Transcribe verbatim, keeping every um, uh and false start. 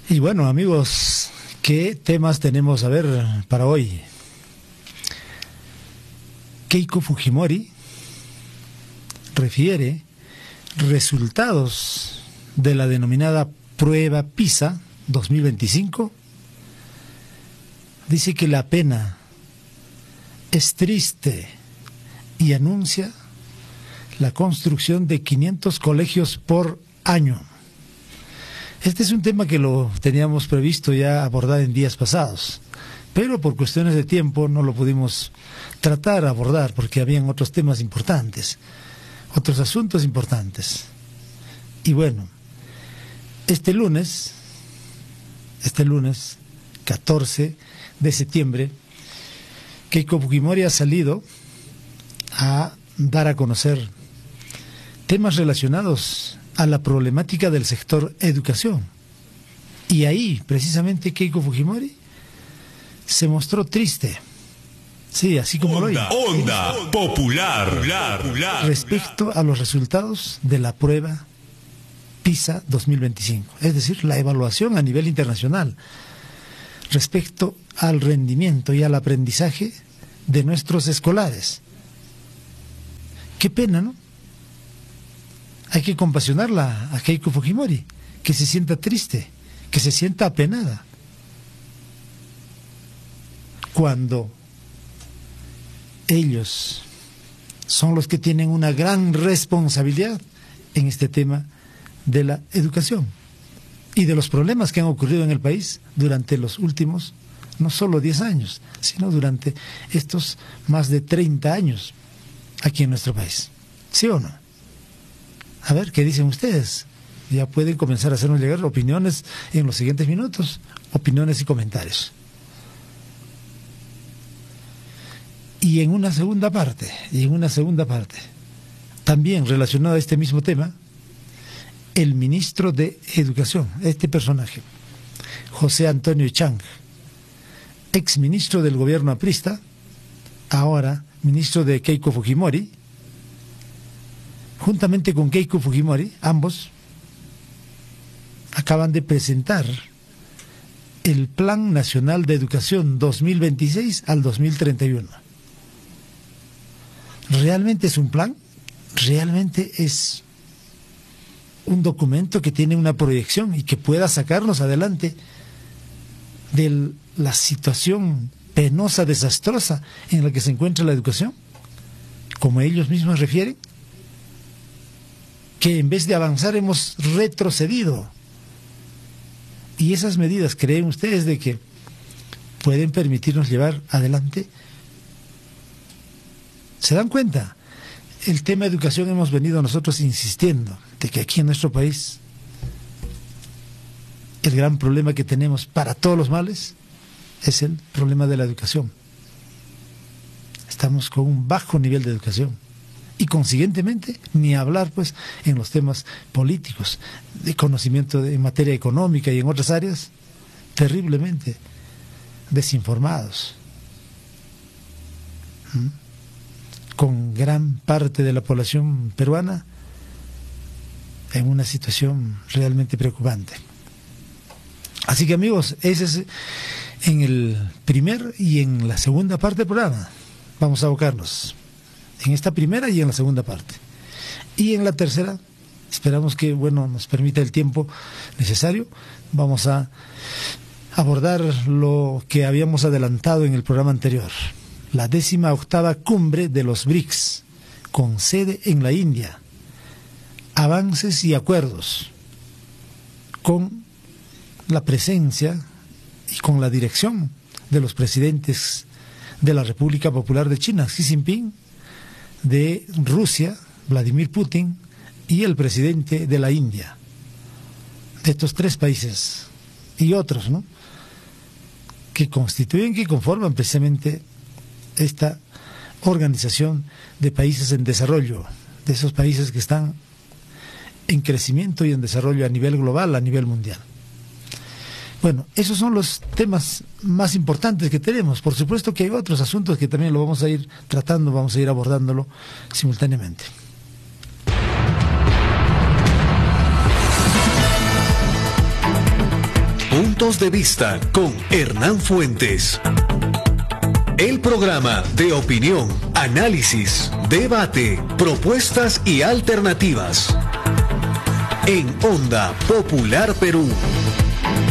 Y bueno, amigos, ¿qué temas tenemos a ver para hoy? Keiko Fujimori refiere resultados de la denominada prueba PISA dos mil veinticinco. Dice que la pena es triste y anuncia la construcción de quinientos colegios por año. Este es un tema que lo teníamos previsto ya abordar en días pasados, pero por cuestiones de tiempo no lo pudimos tratar, abordar, porque habían otros temas importantes, otros asuntos importantes. Y bueno, este lunes, este lunes, catorce de septiembre, Keiko Fujimori ha salido a dar a conocer temas relacionados a la problemática del sector educación. Y ahí, precisamente, Keiko Fujimori se mostró triste. Sí, así como onda, lo oye. Onda popular, popular, popular. Respecto a los resultados de la prueba PISA dos mil veinticinco. Es decir, la evaluación a nivel internacional respecto al rendimiento y al aprendizaje de nuestros escolares. Qué pena, ¿no? Hay que compasionarla a Keiko Fujimori, que se sienta triste, que se sienta apenada, cuando ellos son los que tienen una gran responsabilidad en este tema de la educación y de los problemas que han ocurrido en el país durante los últimos, no solo diez años, sino durante estos más de treinta años aquí en nuestro país. ¿Sí o no? A ver, ¿qué dicen ustedes? Ya pueden comenzar a hacernos llegar opiniones en los siguientes minutos, opiniones y comentarios. Y en una segunda parte, y en una segunda parte, también relacionado a este mismo tema, el ministro de Educación, este personaje, José Antonio Chang, ex ministro del gobierno aprista, ahora ministro de Keiko Fujimori, juntamente con Keiko Fujimori, ambos acaban de presentar el Plan Nacional de Educación dos mil veintiséis al dos mil treinta y uno. ¿Realmente es un plan? ¿Realmente es un documento que tiene una proyección y que pueda sacarnos adelante de la situación penosa, desastrosa en la que se encuentra la educación? Como ellos mismos refieren, que en vez de avanzar hemos retrocedido. Y esas medidas, ¿creen ustedes de que pueden permitirnos llevar adelante? ¿Se dan cuenta? El tema de educación hemos venido nosotros insistiendo de que aquí en nuestro país el gran problema que tenemos para todos los males es el problema de la educación. Estamos con un bajo nivel de educación. Y consiguientemente, ni hablar pues en los temas políticos, de conocimiento de, en materia económica y en otras áreas, terriblemente desinformados. ¿Mm? Con gran parte de la población peruana en una situación realmente preocupante. Así que amigos, ese es en el primer y en la segunda parte del programa. Vamos a abocarnos en esta primera y en la segunda parte. Y en la tercera, esperamos que, bueno, nos permita el tiempo necesario, vamos a abordar lo que habíamos adelantado en el programa anterior, la décima octava cumbre de los BRICS, con sede en la India, avances y acuerdos, con la presencia y con la dirección de los presidentes de la República Popular de China, Xi Jinping, de Rusia, Vladimir Putin, y el presidente de la India, de estos tres países y otros, ¿no?, que constituyen, que conforman precisamente esta organización de países en desarrollo, de esos países que están en crecimiento y en desarrollo a nivel global, a nivel mundial. Bueno, esos son los temas más importantes que tenemos. Por supuesto que hay otros asuntos que también lo vamos a ir tratando, vamos a ir abordándolo simultáneamente. Puntos de Vista con Hernán Fuentes. El programa de opinión, análisis, debate, propuestas y alternativas. En Onda Popular Perú.